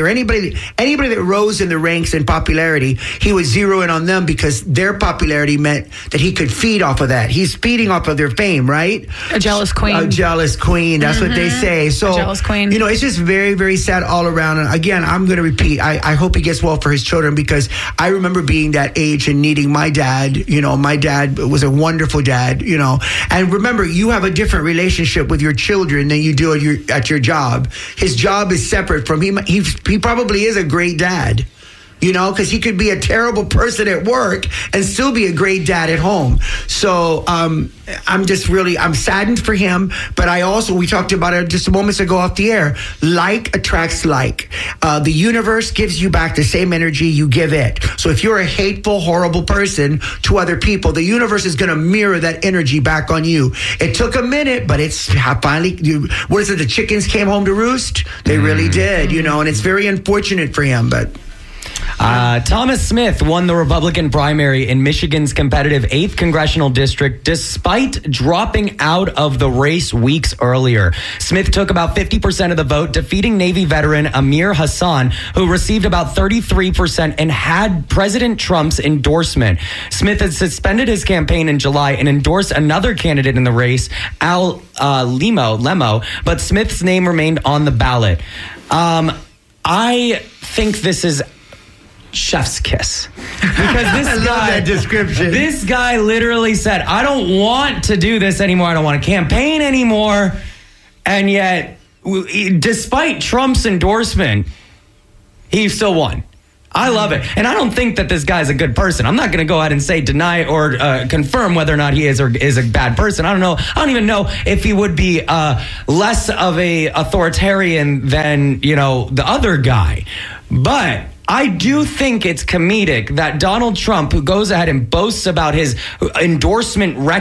anybody anybody that rose in the ranks in popularity, he was zeroing on them because their popularity meant that he could feed off of that. He's feeding off of their fame, right? A jealous queen. A jealous queen. That's mm-hmm. what they say. So, a jealous queen. You know, it's just very, very sad all around. And again, I'm going to repeat, I, I hope he gets well for his children, because I remember being that age and needing my dad. You know, my dad was a wonderful dad, you know. And remember, you have a different relationship with your children than you do at your, at your job. His job is separate from him. He, he probably is a great dad. You know, because he could be a terrible person at work and still be a great dad at home. So um, I'm just really, I'm saddened for him. But I also, we talked about it just moments ago off the air. Like attracts like. Uh, the universe gives you back the same energy you give it. So if you're a hateful, horrible person to other people, the universe is going to mirror that energy back on you. It took a minute, but it's finally, you, what is it? The chickens came home to roost? They really did, you know, and it's very unfortunate for him, but... Uh, Thomas Smith won the Republican primary in Michigan's competitive eighth congressional district despite dropping out of the race weeks earlier. Smith took about fifty percent of the vote, defeating Navy veteran Amir Hassan, who received about thirty-three percent and had President Trump's endorsement. Smith had suspended his campaign in July and endorsed another candidate in the race, Al uh, Lemo, Lemo, but Smith's name remained on the ballot. Um, I think this is chef's kiss, because this I love guy that description. This guy literally said, I don't want to do this anymore. I don't want to campaign anymore. And yet, despite Trump's endorsement, he still won. I love it. And I don't think that this guy's a good person. I'm not going to go ahead and say deny or uh, confirm whether or not he is or is a bad person. I don't know. I don't even know if he would be uh, less of a authoritarian than, you know, the other guy. But I do think it's comedic that Donald Trump, who goes ahead and boasts about his endorsement record,